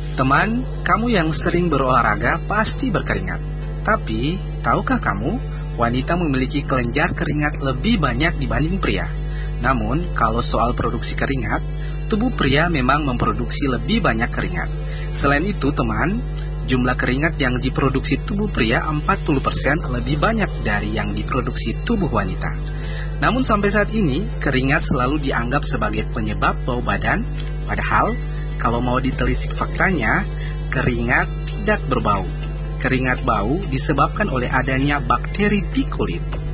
Teman, kamu yang sering berolahraga pasti berkeringat. Tapi, tahukah kamu, wanita memiliki kelenjar keringat lebih banyak dibanding pria. Namun, kalau soal produksi keringat, tubuh pria memang memproduksi lebih banyak keringat. Selain itu, teman, jumlah keringat yang diproduksi tubuh pria 40% lebih banyak dari yang diproduksi tubuh wanita. Namun sampai saat ini, keringat selalu dianggap sebagai penyebab bau badan, padahal kalau mau ditelisik faktanya, keringat tidak berbau. Keringat bau disebabkan oleh adanya bakteri di kulit.